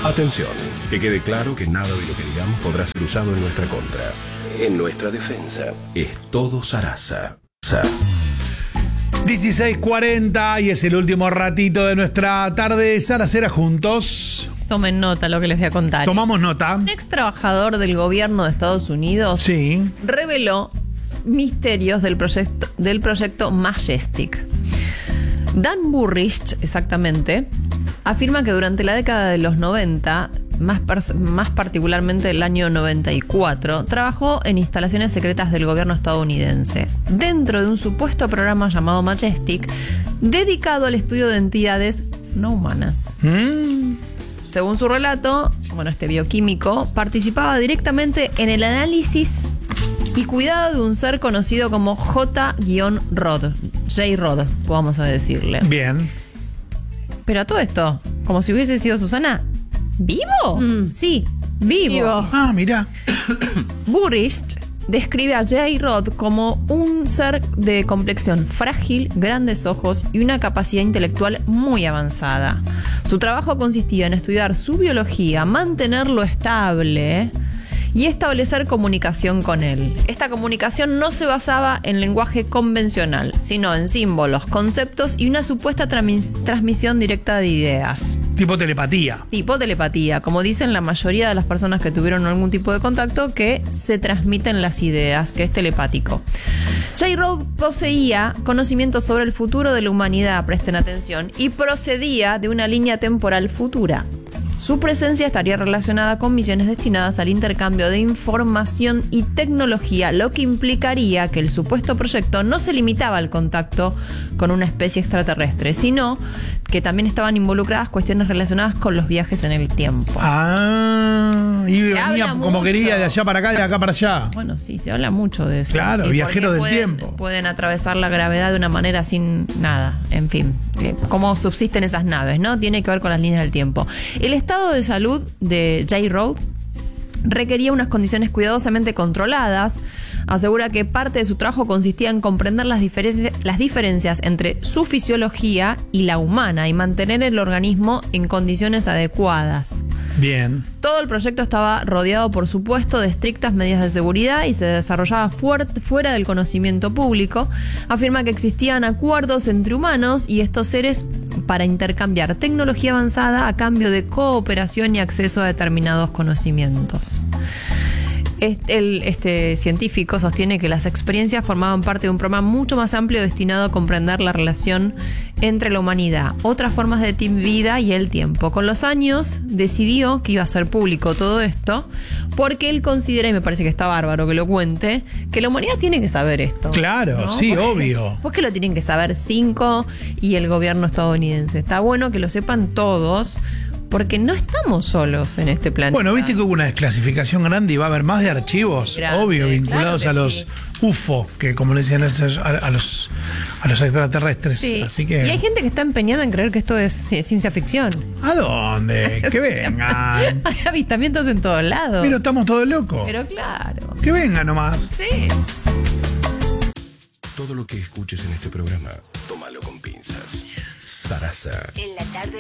Atención, que quede claro que nada de lo que digamos podrá ser usado en nuestra contra. En nuestra defensa, es todo zaraza. 16:40 y es el último ratito de nuestra tarde zaracera juntos. Tomen nota lo que les voy a contar. Tomamos nota. Un ex trabajador del gobierno de Estados Unidos Sí. reveló misterios del proyecto Majestic. Dan Burrich, exactamente, afirma que durante la década de los 90, más particularmente el año 94, trabajó en instalaciones secretas del gobierno estadounidense, dentro de un supuesto programa llamado Majestic, dedicado al estudio de entidades no humanas. Según su relato, este bioquímico participaba directamente en el análisis y cuidado de un ser conocido como J-Rod, J-Rod, vamos a decirle. Bien. Pero a todo esto, como si hubiese sido Susana, ¿vivo? Sí, vivo. Ah, mira. Burrich describe a J-Rod como un ser de complexión frágil, grandes ojos y una capacidad intelectual muy avanzada. Su trabajo consistía en estudiar su biología, mantenerlo estable y establecer comunicación con él. Esta comunicación no se basaba en lenguaje convencional, sino en símbolos, conceptos y una supuesta transmisión directa de ideas. Tipo telepatía. Tipo telepatía, como dicen la mayoría de las personas que tuvieron algún tipo de contacto, que se transmiten las ideas, que es telepático. J-Rod poseía conocimientos sobre el futuro de la humanidad, presten atención, y procedía de una línea temporal futura. Su presencia estaría relacionada con misiones destinadas al intercambio de información y tecnología, lo que implicaría que el supuesto proyecto no se limitaba al contacto con una especie extraterrestre, sino que también estaban involucradas cuestiones relacionadas con los viajes en el tiempo. Y venía como quería de allá para acá, de acá para allá. Bueno, sí, se habla mucho de eso. Claro, viajeros del tiempo. Pueden atravesar la gravedad de una manera sin nada, en fin. ¿Cómo subsisten esas naves, no? Tiene que ver con las líneas del tiempo. El estado de salud de J-Rod requería unas condiciones cuidadosamente controladas. Asegura que parte de su trabajo consistía en comprender las diferencias entre su fisiología y la humana y mantener el organismo en condiciones adecuadas. Bien. Todo el proyecto estaba rodeado, por supuesto, de estrictas medidas de seguridad y se desarrollaba fuera del conocimiento público. Afirma que existían acuerdos entre humanos y estos seres para intercambiar tecnología avanzada a cambio de cooperación y acceso a determinados conocimientos. Este científico sostiene que las experiencias formaban parte de un programa mucho más amplio destinado a comprender la relación entre la humanidad, otras formas de vida y el tiempo. Con los años decidió que iba a ser público todo esto porque él considera, y me parece que está bárbaro que lo cuente, que la humanidad tiene que saber esto. Claro, ¿no? Sí, obvio. ¿Por qué lo tienen que saber 5 y el gobierno estadounidense? Está bueno que lo sepan todos, porque no estamos solos en este planeta. Bueno, viste que hubo una desclasificación grande y va a haber más de archivos, grande, obvio, vinculados claro a los UFO, que como le decían a los extraterrestres. Sí. Así que... Y hay gente que está empeñada en creer que esto es ciencia ficción. ¿A dónde? Que vengan. Hay avistamientos en todos lados. Pero estamos todos locos. Pero claro. Que vengan nomás. Sí. Todo lo que escuches en este programa, tómalo con pinzas. Zaraza. En la tarde.